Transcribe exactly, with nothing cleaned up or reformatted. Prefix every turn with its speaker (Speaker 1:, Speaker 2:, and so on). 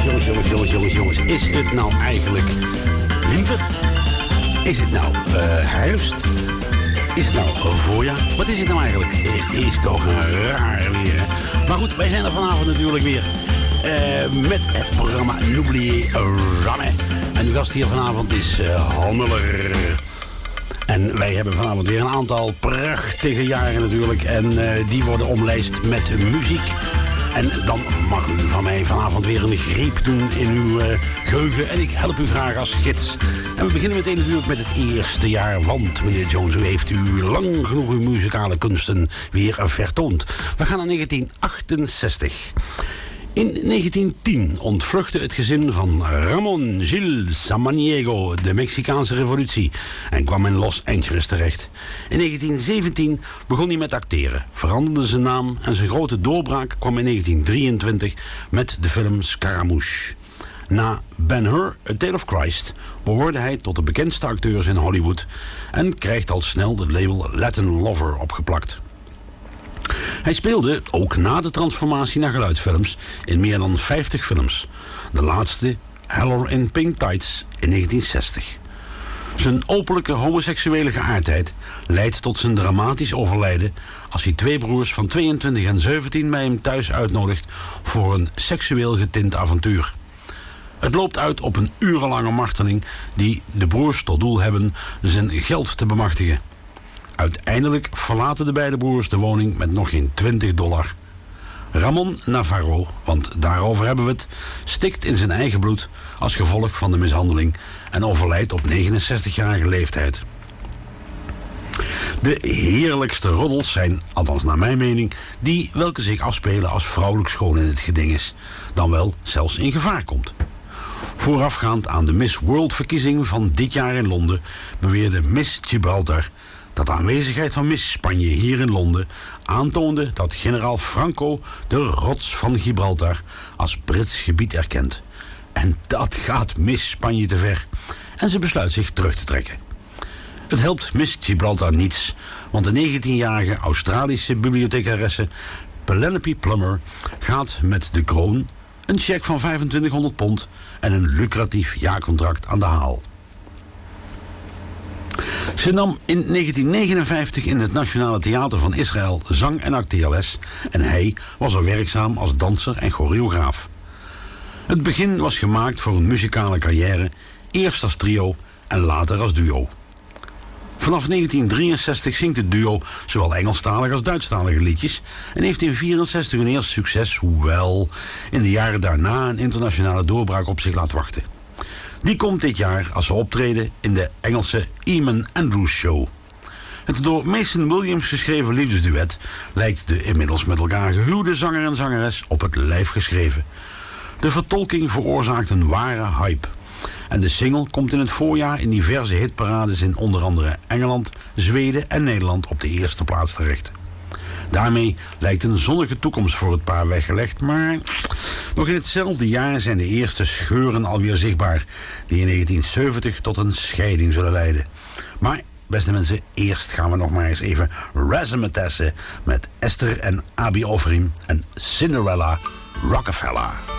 Speaker 1: jongens, jongens, jongens, jongens, jongens. Is het nou eigenlijk winter? Is het nou uh, herfst? Is het nou voorjaar? Wat is het nou eigenlijk? Is toch een raar weer, hè? Maar goed, wij zijn er vanavond natuurlijk weer. Uh, met het programma N'oubliez jamais. En uw gast hier vanavond is uh, Hal Muller. En wij hebben vanavond weer een aantal prachtige jaren natuurlijk. En uh, die worden omlijst met muziek. En dan mag u van mij vanavond weer een greep doen in uw uh, geheugen. En ik help u graag als gids. En we beginnen meteen natuurlijk met het eerste jaar. Want, meneer Jones, u heeft u lang genoeg uw muzikale kunsten weer vertoond. We gaan naar negentien achtenzestig. In negentien tien ontvluchtte het gezin van Ramon Gil Samaniego de Mexicaanse revolutie en kwam in Los Angeles terecht. In negentien zeventien begon hij met acteren, veranderde zijn naam en zijn grote doorbraak kwam in negentien drieëntwintig met de film Scaramouche. Na Ben-Hur, A Tale of Christ, behoorde hij tot de bekendste acteurs in Hollywood en krijgt al snel het label Latin Lover opgeplakt. Hij speelde, ook na de transformatie naar geluidsfilms, in meer dan vijftig films. De laatste, Hell in Pink Tights, in negentien zestig. Zijn openlijke homoseksuele geaardheid leidt tot zijn dramatisch overlijden als hij twee broers van tweeëntwintig en zeventien bij hem thuis uitnodigt voor een seksueel getint avontuur. Het loopt uit op een urenlange marteling die de broers tot doel hebben zijn geld te bemachtigen. Uiteindelijk verlaten de beide broers de woning met nog geen twintig dollar. Ramon Navarro, want daarover hebben we het, stikt in zijn eigen bloed als gevolg van de mishandeling en overlijdt op negenenzestigjarige leeftijd. De heerlijkste roddels zijn, althans naar mijn mening, die welke zich afspelen als vrouwelijk schoon in het geding is, dan wel zelfs in gevaar komt. Voorafgaand aan de Miss World verkiezing van dit jaar in Londen beweerde Miss Gibraltar dat de aanwezigheid van Miss Spanje hier in Londen aantoonde dat generaal Franco de rots van Gibraltar als Brits gebied erkent. En dat gaat Miss Spanje te ver. En ze besluit zich terug te trekken. Het helpt Miss Gibraltar niets, want de negentienjarige Australische bibliothecaresse Penelope Plummer gaat met de kroon, een cheque van vijfentwintighonderd pond en een lucratief jaarcontract aan de haal. Ze nam in negentien negenenvijftig in het Nationale Theater van Israël zang- en acteerles en hij was er werkzaam als danser en choreograaf. Het begin was gemaakt voor een muzikale carrière, eerst als trio en later als duo. Vanaf negentien drieënzestig zingt het duo zowel Engelstalige als Duitsstalige liedjes en heeft in vierenzestig een eerste succes, hoewel in de jaren daarna een internationale doorbraak op zich laat wachten. Die komt dit jaar als ze optreden in de Engelse Eamon Andrews Show. Het door Mason Williams geschreven liefdesduet lijkt de inmiddels met elkaar gehuwde zanger en zangeres op het lijf geschreven. De vertolking veroorzaakt een ware hype. En de single komt in het voorjaar in diverse hitparades in onder andere Engeland, Zweden en Nederland op de eerste plaats terecht. Daarmee lijkt een zonnige toekomst voor het paar weggelegd, maar nog in hetzelfde jaar zijn de eerste scheuren alweer zichtbaar, die in negentien zeventig tot een scheiding zullen leiden. Maar, beste mensen, eerst gaan we nog maar eens even razzmatazzen met Esther en Abi Oferim en Cinderella Rockefeller.